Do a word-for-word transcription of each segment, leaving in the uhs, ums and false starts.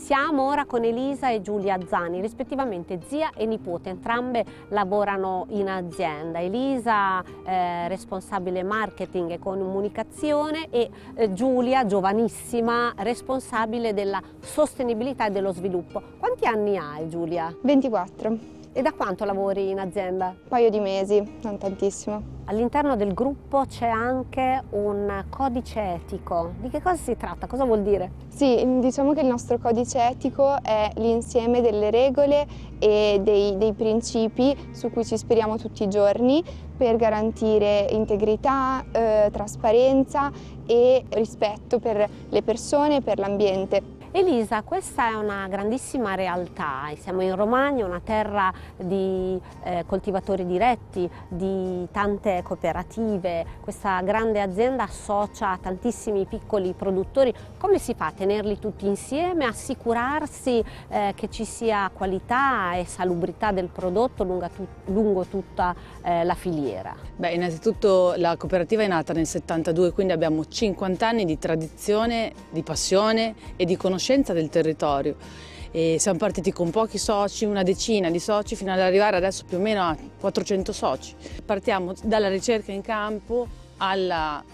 Siamo ora con Elisa e Giulia Zani, rispettivamente zia e nipote, entrambe lavorano in azienda. Elisa eh, responsabile marketing e comunicazione e eh, Giulia, giovanissima, responsabile della sostenibilità e dello sviluppo. Quanti anni hai, Giulia? ventiquattro. E da quanto lavori in azienda? Un paio di mesi, non tantissimo. All'interno del gruppo c'è anche un codice etico. Di che cosa si tratta? Cosa vuol dire? Sì, diciamo che il nostro codice etico è l'insieme delle regole e dei, dei principi su cui ci ispiriamo tutti i giorni per garantire integrità, eh, trasparenza e rispetto per le persone e per l'ambiente. Elisa, questa è una grandissima realtà, siamo in Romagna, una terra di eh, coltivatori diretti, di tante cooperative, questa grande azienda associa tantissimi piccoli produttori. Come si fa a tenerli tutti insieme, assicurarsi eh, che ci sia qualità e salubrità del prodotto lungo, tu lungo tutta eh, la filiera? Beh, innanzitutto la cooperativa è nata nel settantadue, quindi abbiamo cinquanta anni di tradizione, di passione e di conoscenza del territorio. E siamo partiti con pochi soci, una decina di soci, fino ad arrivare adesso più o meno a quattrocento soci. Partiamo dalla ricerca in campo, alla,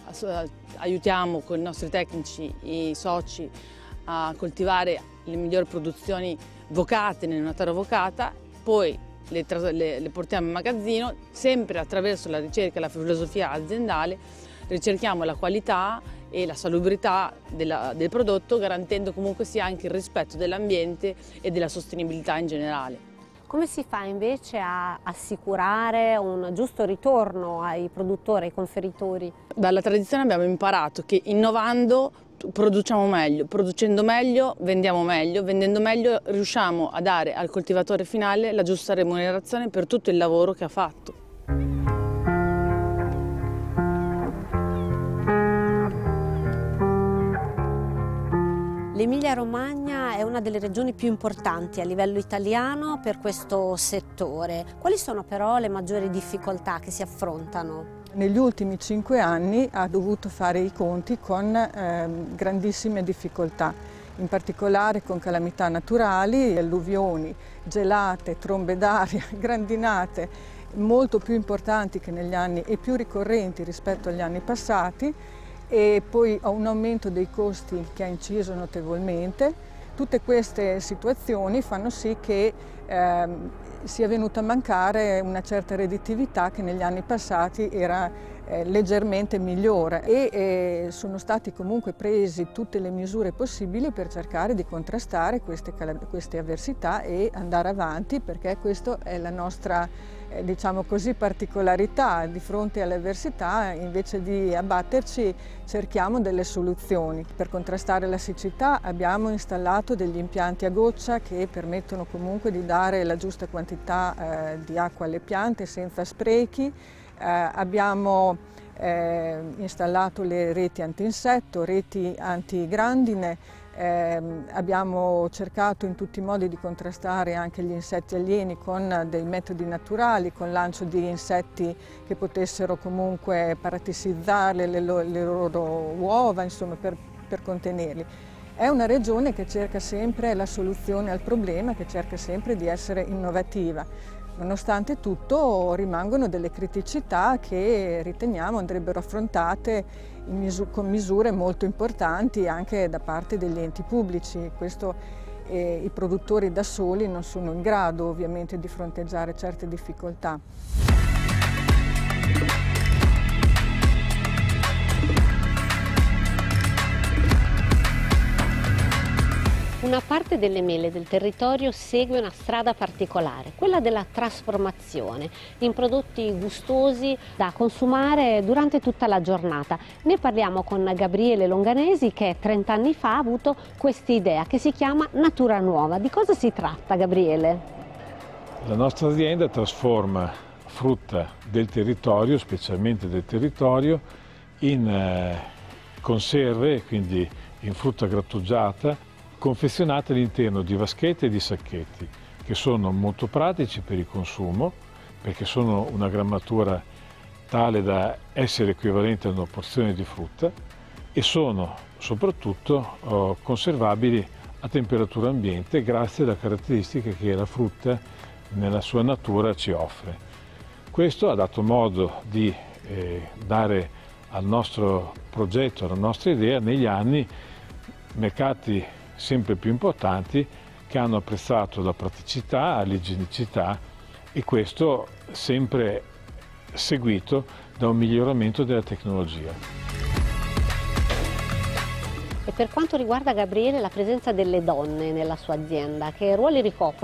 aiutiamo con i nostri tecnici i soci a coltivare le migliori produzioni vocate nella terra vocata, poi le, le, le portiamo in magazzino, sempre attraverso la ricerca e la filosofia aziendale, ricerchiamo la qualità e la salubrità della, del prodotto, garantendo comunque sia anche il rispetto dell'ambiente e della sostenibilità in generale. Come si fa invece a assicurare un giusto ritorno ai produttori, ai conferitori? Dalla tradizione abbiamo imparato che innovando produciamo meglio, producendo meglio vendiamo meglio, vendendo meglio riusciamo a dare al coltivatore finale la giusta remunerazione per tutto il lavoro che ha fatto. L'Emilia-Romagna è una delle regioni più importanti a livello italiano per questo settore. Quali sono però le maggiori difficoltà che si affrontano? Negli ultimi cinque anni ha dovuto fare i conti con eh, grandissime difficoltà, in particolare con calamità naturali, alluvioni, gelate, trombe d'aria, grandinate, molto più importanti che negli anni e più ricorrenti rispetto agli anni passati, e poi un aumento dei costi che ha inciso notevolmente. Tutte queste situazioni fanno sì che ehm, sia venuta a mancare una certa redditività che negli anni passati era eh, leggermente migliore e eh, sono stati comunque presi tutte le misure possibili per cercare di contrastare queste, queste avversità e andare avanti, perché questa è la nostra Eh, diciamo così, particolarità. Di fronte alle avversità, invece di abbatterci, cerchiamo delle soluzioni. Per contrastare la siccità abbiamo installato degli impianti a goccia che permettono comunque di dare la giusta quantità eh, di acqua alle piante senza sprechi. Eh, abbiamo eh, installato le reti antinsetto, reti antigrandine. Eh, abbiamo cercato in tutti i modi di contrastare anche gli insetti alieni con dei metodi naturali, con lancio di insetti che potessero comunque paratisizzare le, lo, le loro uova, insomma, per, per contenerli. È una regione che cerca sempre la soluzione al problema, che cerca sempre di essere innovativa. Nonostante tutto rimangono delle criticità che riteniamo andrebbero affrontate in misu- con misure molto importanti anche da parte degli enti pubblici. Questo, eh, i produttori da soli non sono in grado ovviamente di fronteggiare certe difficoltà. Una parte delle mele del territorio segue una strada particolare, quella della trasformazione in prodotti gustosi da consumare durante tutta la giornata. Ne parliamo con Gabriele Longanesi, che trenta anni fa ha avuto questa idea che si chiama Natura Nuova. Di cosa si tratta, Gabriele? La nostra azienda trasforma frutta del territorio, specialmente del territorio, in eh, conserve, quindi in frutta grattugiata, confezionate all'interno di vaschette e di sacchetti, che sono molto pratici per il consumo, perché sono una grammatura tale da essere equivalente a una porzione di frutta e sono soprattutto oh, conservabili a temperatura ambiente grazie alla caratteristica che la frutta nella sua natura ci offre. Questo ha dato modo di eh, dare al nostro progetto, alla nostra idea, negli anni mercati sempre più importanti che hanno apprezzato la praticità, l'igienicità e questo sempre seguito da un miglioramento della tecnologia. E per quanto riguarda Gabriele, la presenza delle donne nella sua azienda, che ruoli ricopre?